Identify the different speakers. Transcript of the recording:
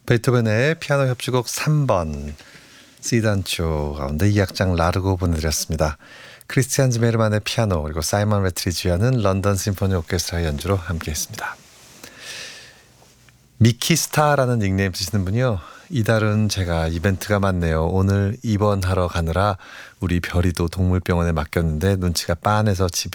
Speaker 1: 베토벤의 피아노 협주곡 3번 C단조 가운데 2악장 라르고 보내드렸습니다. 크리스티안 지메르만의 피아노 그리고 사이먼 레트리지아는 런던 심포니 오케스트라 연주로 함께했습니다. 미키스타라는 닉네임 쓰시는 분이요. 이달은 제가 이벤트가 많네요. 오늘 입원하러 가느라 우리 별이도 동물병원에 맡겼는데 눈치가 빤해서 집에